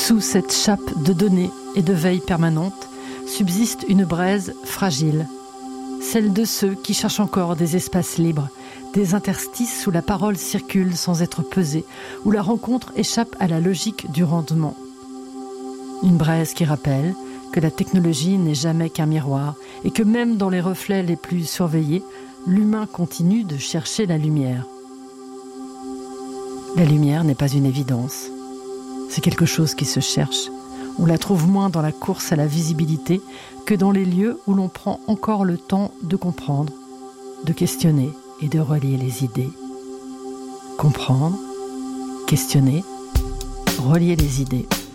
Sous cette chape de données et de veille permanente subsiste une braise fragile, celle de ceux qui cherchent encore des espaces libres, des interstices où la parole circule sans être pesée, où la rencontre échappe à la logique du rendement. Une braise qui rappelle que la technologie n'est jamais qu'un miroir et que même dans les reflets les plus surveillés, l'humain continue de chercher la lumière. La lumière n'est pas une évidence. C'est quelque chose qui se cherche. On la trouve moins dans la course à la visibilité que dans les lieux où l'on prend encore le temps de comprendre, de questionner et de relier les idées. Comprendre, questionner, relier les idées.